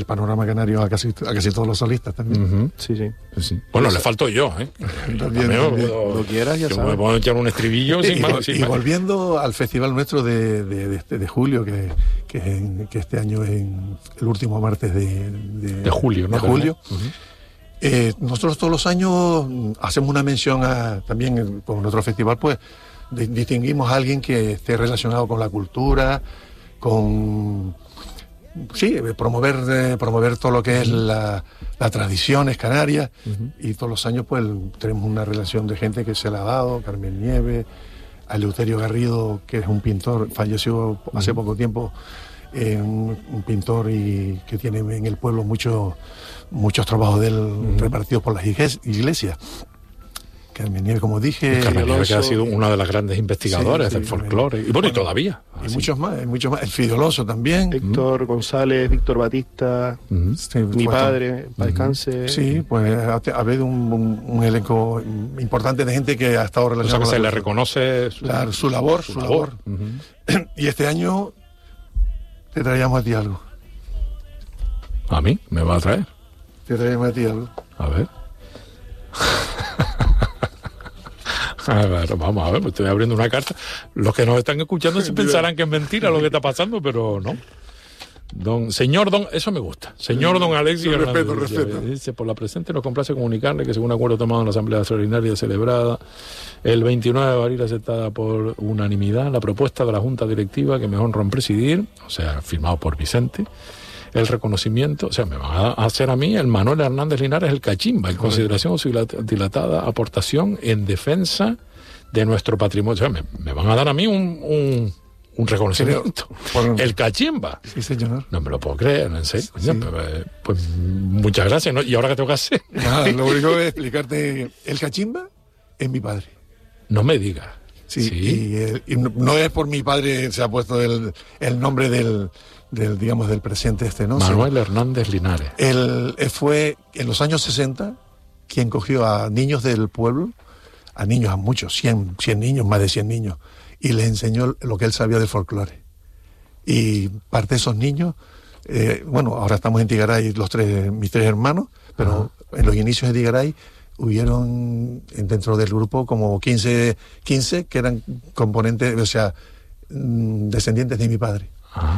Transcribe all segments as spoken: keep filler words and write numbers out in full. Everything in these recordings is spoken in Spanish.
el panorama canario a casi, a casi todos los solistas también. Uh-huh. Sí, sí. sí. Bueno, le falto yo, ¿eh? También, también. Puedo, lo quieras, ya yo sabes. me puedo echar un estribillo sin y, más. y sin volviendo al festival nuestro de, de, de, de julio, que, que, en, que este año es en el último martes de, de, de julio, ¿no? De julio. Uh-huh. eh, nosotros todos los años hacemos una mención a, también con nuestro festival, pues de, distinguimos a alguien que esté relacionado con la cultura, con... Sí, promover eh, promover todo lo que uh-huh. es la, las tradiciones canarias uh-huh. y todos los años pues tenemos una relación de gente que se le ha dado, Carmen Nieves, a Eleuterio Garrido, que es un pintor, falleció hace uh-huh. poco tiempo, eh, un, un pintor y que tiene en el pueblo muchos muchos trabajos de él uh-huh. repartidos por las iglesias. Carmen Nieves, como dije... Carmen Nieves, que ha sido una de las grandes investigadoras sí, sí, del folclore. Y bueno, bueno, y todavía. Y así. muchos más, muchos más. El Fidoloso también. Héctor uh-huh. González, Víctor Batista, uh-huh. sí, mi pues, padre, uh-huh. descanse. Sí, pues ha, ha habido un, un, un elenco importante de gente que ha estado relacionada. O sea, que se le reconoce su, la, su labor. Su, su labor. labor. Uh-huh. Y este año te traíamos a ti algo. ¿A mí? ¿Me va a traer? Te traíamos a ti algo. A ver. A ver, vamos a ver, estoy abriendo una carta. Los que nos están escuchando se pensarán que es mentira lo que está pasando, pero no. Don, señor Don, eso me gusta. Señor Don Alexis Hernández. Respeto, respeto. Dice, por la presente nos complace comunicarle que según acuerdo tomado en la Asamblea Extraordinaria celebrada el veintinueve de abril, aceptada por unanimidad la propuesta de la Junta Directiva que me honra en presidir, o sea, firmado por Vicente, el reconocimiento, o sea, me van a hacer a mí el Manuel Hernández Linares el Cachimba, en consideración de su dilatada aportación en defensa de nuestro patrimonio. O sea, me, me van a dar a mí un, un, un reconocimiento. Por... El Cachimba. Sí, señor. No me lo puedo creer, en serio. Sí. Pues, pues muchas gracias, ¿no? ¿Y ahora qué tengo que hacer? Nada, lo único es explicarte, el Cachimba es mi padre. No me digas. Sí, sí. Y, el, y no es por mi padre se ha puesto el, el nombre del... del digamos del presente este, ¿no? Manuel sí. Hernández Linares. Él, él fue en los años sesenta quien cogió a niños del pueblo, a niños, a muchos, cien, cien niños, más de cien niños, y les enseñó lo que él sabía del folclore. Y parte de esos niños, eh, bueno, ahora estamos en Tigaray, los tres, mis tres hermanos, pero ajá. En los inicios de Tigaray hubieron dentro del grupo como quince, quince que eran componentes, o sea, descendientes de mi padre. Ah.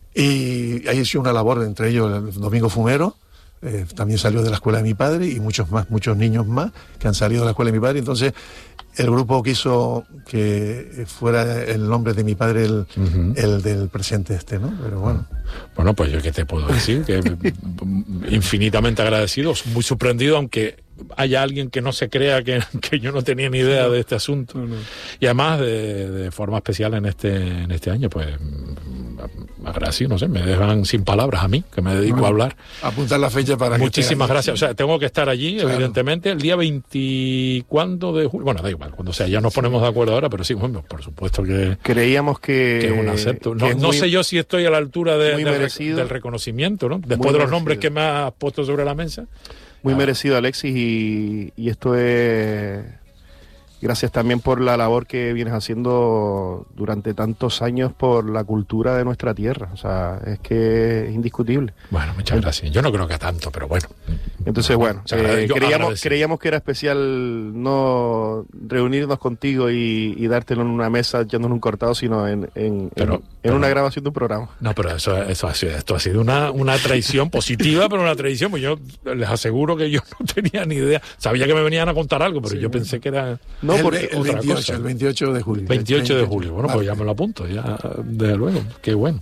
Y ahí hizo una labor, entre ellos el Domingo Fumero, eh, también salió de la escuela de mi padre, y muchos más, muchos niños más que han salido de la escuela de mi padre. Entonces el grupo quiso que fuera el nombre de mi padre el, uh-huh. el del presente este, ¿no? Pero bueno. Bueno, pues yo qué te puedo decir, que infinitamente agradecido, muy sorprendido, aunque haya alguien que no se crea que, que yo no tenía ni idea de este asunto. No, no. Y además de, de forma especial en este en este año, pues agradecido, no sé, me dejan sin palabras a mí, que me dedico bueno, a hablar. Apuntar la fecha para Muchísimas que gracias. O sea, tengo que estar allí, claro. Evidentemente, el día veinte, ¿cuándo de julio? Bueno, da igual, cuando sea, ya nos ponemos de acuerdo ahora, pero sí, bueno, por supuesto que... Creíamos que... Que es un acepto. No, no muy, sé yo si estoy a la altura de, de, del reconocimiento, ¿no? Después muy de los merecido. Nombres que me has puesto sobre la mesa. Muy ah. merecido, Alexis, y, y esto es... Gracias también por la labor que vienes haciendo durante tantos años por la cultura de nuestra tierra. O sea, es que es indiscutible. Bueno, muchas gracias. Yo no creo que tanto, pero bueno. Entonces, bueno, o sea, eh, creíamos, creíamos que era especial no reunirnos contigo y, y dártelo en una mesa echándonos un cortado, sino en, en, pero, en, en pero, una grabación de un programa. No, pero eso, eso ha sido, esto ha sido una, una traición positiva, pero una traición, pues yo les aseguro que yo no tenía ni idea. Sabía que me venían a contar algo, pero sí, yo bueno. pensé que era... No, el, porque el, veintiocho, el veintiocho de julio. veintiocho de julio, bueno, vale. Pues ya me lo apunto, ya, desde luego, qué bueno.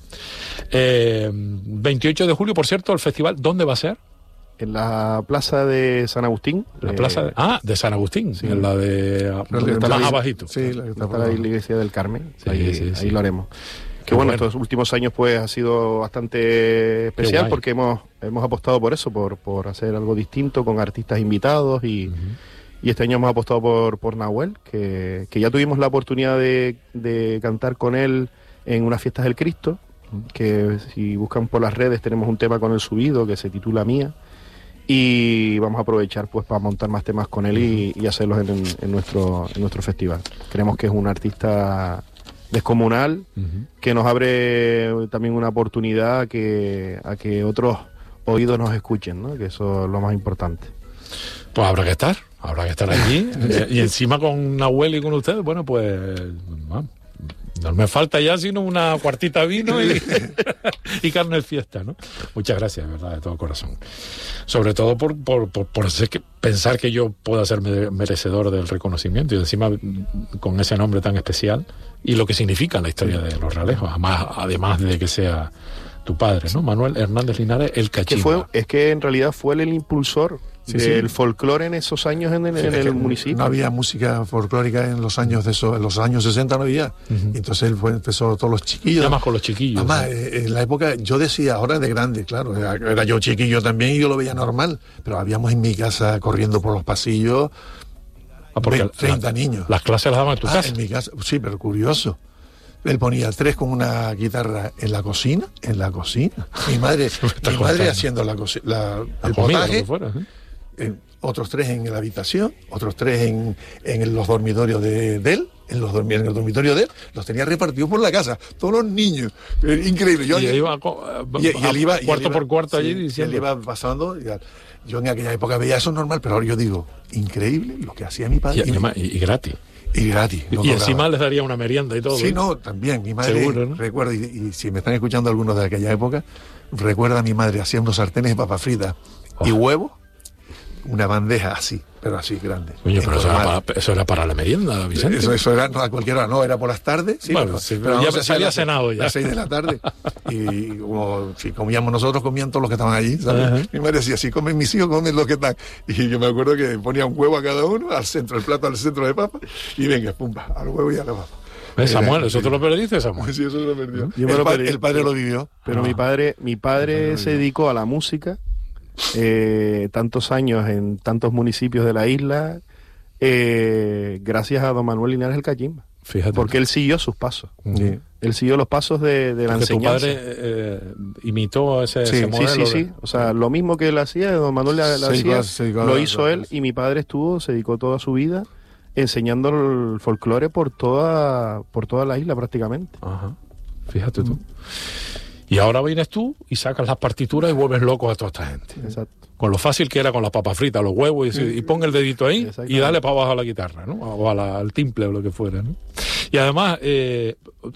Eh, veintiocho de julio, por cierto, el festival, ¿dónde va a ser? En la plaza de San Agustín. La eh, plaza de, ah, de San Agustín, sí. En la de... Donde está más abajito. Sí, la que está, está la iglesia del Carmen, sí, ahí, sí, sí. ahí lo haremos. Que bueno, bueno, estos últimos años pues ha sido bastante especial porque hemos, hemos apostado por eso, por, por hacer algo distinto con artistas invitados y... Uh-huh. Y este año hemos apostado por, por Nahuel, que, que ya tuvimos la oportunidad de, de cantar con él en unas fiestas del Cristo, que si buscan por las redes tenemos un tema con él subido que se titula Mía, y vamos a aprovechar pues para montar más temas con él y, y hacerlos en, en, nuestro, en nuestro festival. Creemos que es un artista descomunal, uh-huh. que nos abre también una oportunidad a que, a que otros oídos nos escuchen, ¿no? Que eso es lo más importante. Pues habrá que estar, habrá que estar allí. y, y encima con Nahuel y con ustedes, bueno, pues vamos, no me falta ya sino una cuartita de vino y, y carne de fiesta, ¿no? Muchas gracias, de verdad, de todo corazón. Sobre todo por, por, por, por ser que, pensar que yo pueda ser merecedor del reconocimiento y encima con ese nombre tan especial y lo que significa la historia de Los Realejos, además, además de que sea tu padre, ¿no? Manuel Hernández Linares, el Cachimba. Que fue, es que en realidad fue el impulsor sí, del sí. folclore en esos años en el, sí, en el municipio. No había música folclórica en los años de eso, en los años sesenta no había. Uh-huh. Entonces él fue, empezó todos los chiquillos. Además con los chiquillos. Además, ¿eh? En la época, yo decía, ahora de grande, claro, era, era yo chiquillo también y yo lo veía normal, pero habíamos en mi casa corriendo por los pasillos ah, porque treinta la, niños. Las clases las daban en tu ah, casa. En mi casa, sí, pero curioso. Él ponía tres con una guitarra en la cocina, en la cocina. Mi madre, mi madre haciendo la, la, la el comida, potaje, lo que fuera, ¿eh? eh, otros tres en la habitación, otros tres en, en los dormitorios de, de él, en, los dormi en el dormitorio de él, los tenía repartidos por la casa, todos los niños. Eh, increíble. Yo, y, y, iba, y, y él iba cuarto y él iba, por cuarto sí, allí diciendo. Él iba pasando. Y, yo en aquella época veía eso normal, pero ahora yo digo, increíble lo que hacía mi padre. Y, y, y, y gratis. Y gratis. No y cobraba. Encima les daría una merienda y todo. Sí, no, también. Mi madre, seguro, ¿no? recuerda, y, y si me están escuchando algunos de aquella época, recuerda a mi madre, hacía unos sartenes de papas fritas oh. y huevos, una bandeja así, pero así grande. Oye, pero eso era, para, eso era para la merienda, Vicente. Eso, eso era no, a cualquier hora, no, era por las tardes. Sí, bueno, pero, sí, pero ya no se había cenado ya. A las seis de la tarde. Y como si comíamos nosotros, comían todos los que estaban allí, ¿sabes? Uh-huh. Mi madre decía, si comen mis hijos, comen los que están. Y yo me acuerdo que ponía un huevo a cada uno, al centro, el plato al centro de papa, y venga, pumba, al huevo y a la papa. ¿Eh, Samuel, eso te lo perdiste, Samuel? Sí, eso se lo perdió. Yo el, lo pa perdí, el padre lo vivió. Pero ah. mi padre, mi padre se dedicó a la música, eh, tantos años en tantos municipios de la isla, eh, gracias a don Manuel Linares el Cachimba. Fíjate. Porque él siguió sus pasos. Sí. Él siguió los pasos de, de la porque enseñanza. Tu padre eh, imitó ese, sí, ese modelo. Sí, sí, de... sí. O sea, lo mismo que él hacía, don Manuel la, la hacía, lo hizo él y mi padre estuvo, se dedicó toda su vida enseñando el folclore por toda, por toda la isla prácticamente. Ajá. Fíjate tú. Y ahora vienes tú y sacas las partituras y vuelves locos a toda esta gente. Exacto. Con lo fácil que era con las papas fritas, los huevos, y, sí. y pon el dedito ahí y dale para abajo a la guitarra, ¿no? O a la, al timple o lo que fuera, ¿no? Y además, eh,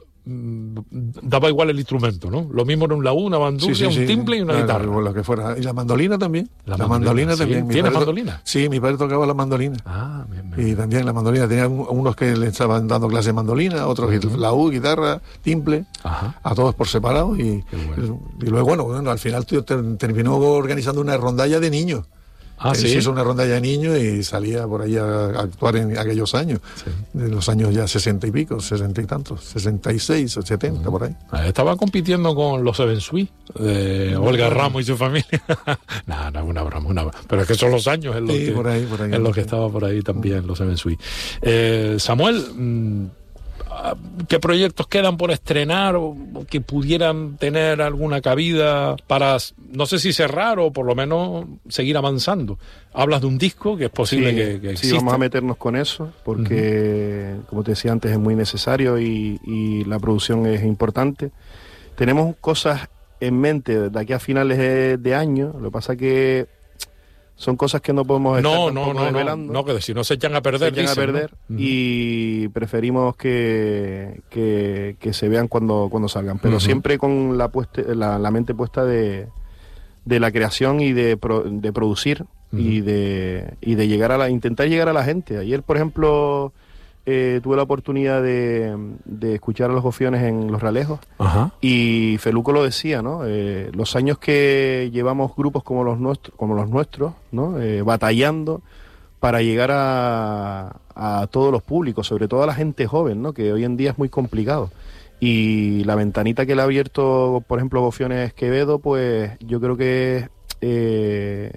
daba igual el instrumento, ¿no? Lo mismo era un laúd, una bandurria, sí, sí, un timple sí. y una claro, guitarra. Lo que fuera. Y la mandolina también. La, la mandolina, mandolina sí. también. ¿Tienes mandolina? Sí, mi padre tocaba la mandolina. Ah, bien, bien. Y también la mandolina. Tenía unos que le estaban dando clase de mandolina, otros uh-huh. laúd, guitarra, timple, Ajá. a todos por separado. Y, bueno. y luego, bueno, bueno, al final terminó organizando una rondalla de niños. Ah, él ¿sí? se hizo una rondalla de niños y salía por ahí a actuar en aquellos años, sí. de los años ya sesenta y pico, sesenta y tantos, sesenta y seis o setenta, uh-huh. por ahí. Estaba compitiendo con los Seven Sweet, de no, Olga no. Ramos y su familia. no, no, una broma, una broma. Pero es que son los años en los sí, que, por ahí, por ahí, en los que estaba por ahí también uh-huh. los Seven Sweet. Eh, Samuel, mmm, ¿qué proyectos quedan por estrenar o que pudieran tener alguna cabida para, no sé si cerrar o por lo menos seguir avanzando? Hablas de un disco que es posible sí, que, que exista. Sí, vamos a meternos con eso porque, uh-huh. como te decía antes, es muy necesario y, y la producción es importante. Tenemos cosas en mente de aquí a finales de, de año, lo que pasa que son cosas que no podemos estar no, no, no, revelando. No, que si no se echan a perder. Se echan dicen, a perder ¿no? y uh-huh. preferimos que, que, que se vean cuando, cuando salgan, pero uh-huh. siempre con la, pueste, la, la mente puesta de, de la creación y de, pro, de producir uh-huh. y de y de llegar a la intentar llegar a la gente. Ayer, por ejemplo, eh, tuve la oportunidad de, de escuchar a los Gofiones en Los Realejos uh-huh. y Feluco lo decía, ¿no? Eh, los años que llevamos grupos como los nuestros, como los nuestros, ¿no? Eh, batallando para llegar a, a todos los públicos, sobre todo a la gente joven, ¿no? Que hoy en día es muy complicado. Y la ventanita que le ha abierto, por ejemplo, Gofiones Quevedo, pues yo creo que eh,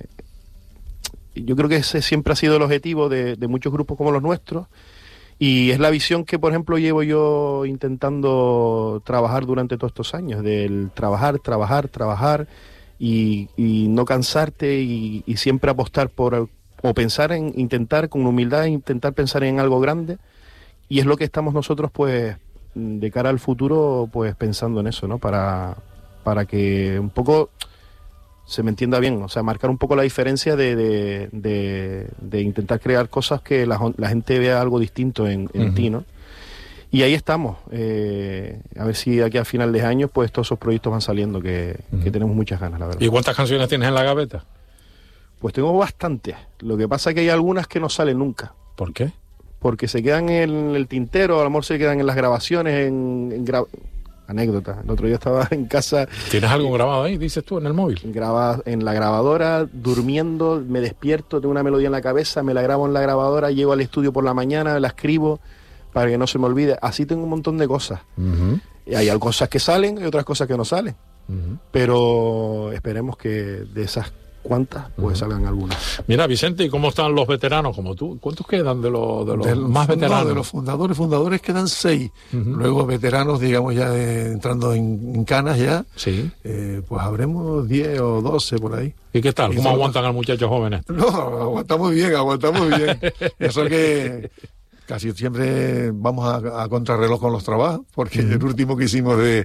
yo creo que ese siempre ha sido el objetivo de, de muchos grupos como los nuestros. Y es la visión que, por ejemplo, llevo yo intentando trabajar durante todos estos años, del trabajar, trabajar, trabajar y, y no cansarte y, y siempre apostar por, o pensar en, intentar con humildad, intentar pensar en algo grande. Y es lo que estamos nosotros, pues, de cara al futuro, pues pensando en eso, ¿no? Para, para que un poco se me entienda bien, o sea, marcar un poco la diferencia de, de, de, de intentar crear cosas que la, la gente vea algo distinto en, en uh-huh. ti, ¿no? Y ahí estamos, eh, a ver si aquí a final de año pues todos esos proyectos van saliendo, que, uh-huh. que tenemos muchas ganas, la verdad. ¿Y cuántas canciones tienes en la gaveta? Pues tengo bastantes, lo que pasa es que hay algunas que no salen nunca. ¿Por qué? Porque se quedan en el tintero, a lo mejor se quedan en las grabaciones, en, en gra... anécdota. El otro día estaba en casa. ¿Tienes algo grabado ahí, dices tú, en el móvil? Graba en la grabadora, durmiendo, me despierto, tengo una melodía en la cabeza, me la grabo en la grabadora, llego al estudio por la mañana, la escribo para que no se me olvide. Así tengo un montón de cosas. Uh-huh. Y hay cosas que salen y otras cosas que no salen. Uh-huh. Pero esperemos que de esas cuantas pues uh-huh. salgan algunas. Mira, Vicente, ¿y cómo están los veteranos como tú? ¿Cuántos quedan de, lo, de los de más veteranos? No, de los fundadores, fundadores quedan seis. Uh-huh. Luego veteranos, digamos, ya de, entrando en, en canas ya. Sí. Eh, pues habremos diez o doce por ahí. ¿Y qué tal? ¿Cómo aguantan al muchacho jóvenes? No, aguantamos bien, aguantamos bien. Eso que casi siempre vamos a, a contrarreloj con los trabajos, porque uh-huh. el último que hicimos de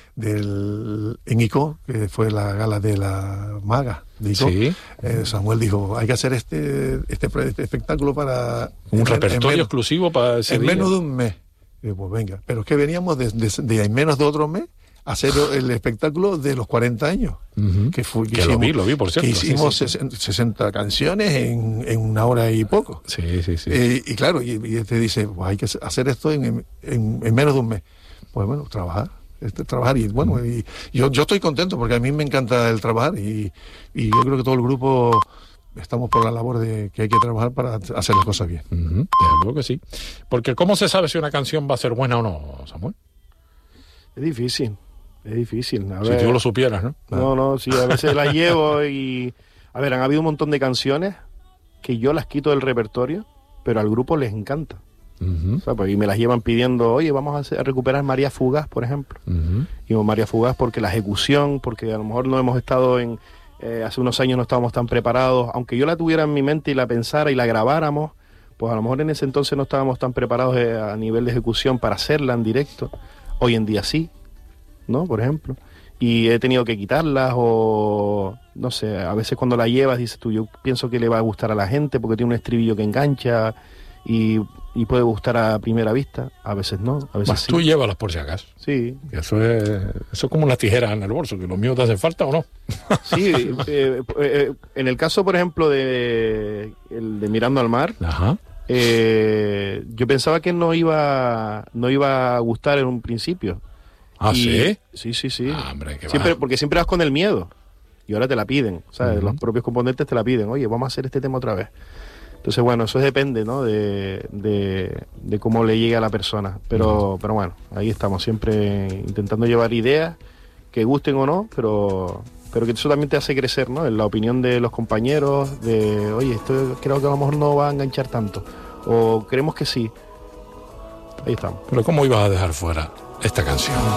del en I C O, que fue la gala de la maga de I C O, sí. eh, Samuel dijo, hay que hacer este este, este espectáculo para... Un en, repertorio en exclusivo para ese En día. menos de un mes. Y pues venga, pero es que veníamos de, de, de en menos de otro mes a hacer el espectáculo de los cuarenta años. Uh-huh. Que, fue, que, que hicimos, lo vi, lo vi, por cierto. Que hicimos sí, sí, sí. sesenta canciones en, en una hora y poco. Sí, sí, sí. Eh, y claro, y, y te dice, pues hay que hacer esto en, en, en menos de un mes. Pues bueno, trabajar. Este, trabajar y bueno, uh-huh. y yo, yo estoy contento porque a mí me encanta el trabajar y, y yo creo que todo el grupo estamos por la labor de que hay que trabajar para hacer las cosas bien. Uh-huh. Desde luego que sí. Porque ¿cómo se sabe si una canción va a ser buena o no, Samuel? Es difícil, es difícil. A si ver, tú lo supieras, ¿no? No, no, sí, a veces las llevo y... A ver, han habido un montón de canciones que yo las quito del repertorio, pero al grupo les encanta. Uh-huh. O sea, pues, y me las llevan pidiendo, oye, vamos a, hacer, a recuperar María Fugaz, por ejemplo. Uh-huh. Y María Fugaz porque la ejecución, porque a lo mejor no hemos estado en... Eh, hace unos años no estábamos tan preparados, aunque yo la tuviera en mi mente y la pensara y la grabáramos, pues a lo mejor en ese entonces no estábamos tan preparados eh, a nivel de ejecución para hacerla en directo. Hoy en día sí, ¿no? Por ejemplo. Y he tenido que quitarlas o... No sé, a veces cuando la llevas dices tú, yo pienso que le va a gustar a la gente porque tiene un estribillo que engancha... Y, y puede gustar a primera vista, a veces no, a veces Mas sí. Tú llévalas por si acaso. Sí. Eso es, eso es como una tijera en el bolso, que los míos te hacen falta o no. Sí, eh, eh, en el caso, por ejemplo, de, el de Mirando al Mar, Ajá. Eh, yo pensaba que no iba, no iba a gustar en un principio. ¿Ah, y, sí? Sí, sí, sí. Ah, hombre, qué siempre, va. porque siempre vas con el miedo. Y ahora te la piden, ¿sabes? Uh-huh. Los propios componentes te la piden. Oye, vamos a hacer este tema otra vez. Entonces, bueno, eso depende, ¿no? De, de, de cómo le llegue a la persona. Pero, pero bueno, ahí estamos, siempre intentando llevar ideas que gusten o no, pero, pero que eso también te hace crecer, ¿no? En la opinión de los compañeros, de, oye, esto creo que a lo mejor no va a enganchar tanto. O creemos que sí. Ahí estamos. Pero ¿cómo ibas a dejar fuera esta canción?